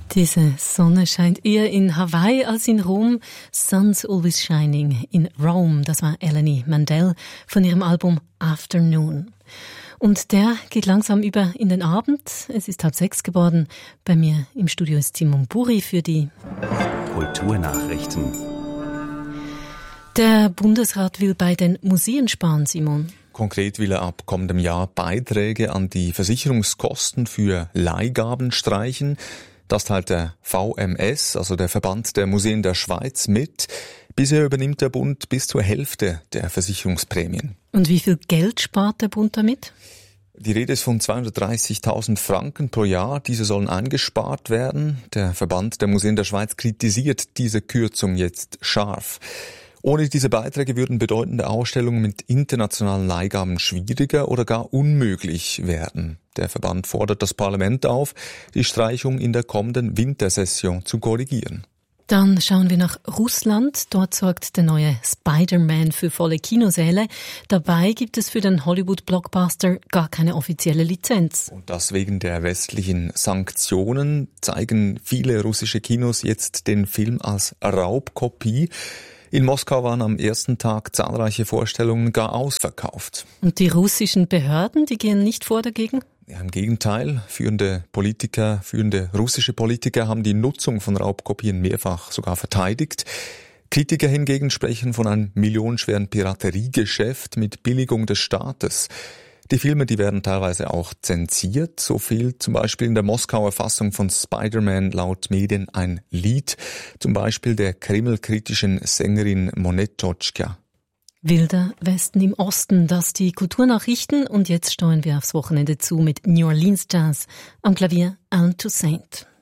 Diese Sonne scheint eher in Hawaii als in Rom. Sun's always shining in Rome. Das war Eleni Mandel von ihrem Album Afternoon. Und der geht langsam über in den Abend. Es ist 5:30 geworden. Bei mir im Studio ist Simon Buri für die Kulturnachrichten. Der Bundesrat will bei den Museen sparen, Simon. Konkret will er ab kommendem Jahr Beiträge an die Versicherungskosten für Leihgaben streichen. Das teilt der VMS, also der Verband der Museen der Schweiz, mit. Bisher übernimmt der Bund bis zur Hälfte der Versicherungsprämien. Und wie viel Geld spart der Bund damit? Die Rede ist von 230.000 Franken pro Jahr. Diese sollen eingespart werden. Der Verband der Museen der Schweiz kritisiert diese Kürzung jetzt scharf. Ohne diese Beiträge würden bedeutende Ausstellungen mit internationalen Leihgaben schwieriger oder gar unmöglich werden. Der Verband fordert das Parlament auf, die Streichung in der kommenden Wintersession zu korrigieren. Dann schauen wir nach Russland. Dort sorgt der neue Spider-Man für volle Kinosäle. Dabei gibt es für den Hollywood-Blockbuster gar keine offizielle Lizenz. Und das wegen der westlichen Sanktionen zeigen viele russische Kinos jetzt den Film als Raubkopie. In Moskau waren am ersten Tag zahlreiche Vorstellungen gar ausverkauft. Und die russischen Behörden, die gehen nicht vor dagegen? Ja, im Gegenteil. Führende russische Politiker haben die Nutzung von Raubkopien mehrfach sogar verteidigt. Kritiker hingegen sprechen von einem millionenschweren Pirateriegeschäft mit Billigung des Staates. Die Filme, die werden teilweise auch zensiert. So fehlt zum Beispiel in der Moskauer Fassung von Spider-Man laut Medien ein Lied, zum Beispiel der kremlkritischen Sängerin Monetotschka. Wilder Westen im Osten, das die Kulturnachrichten. Und jetzt steuern wir aufs Wochenende zu mit New Orleans Jazz. Am Klavier Alan Toussaint.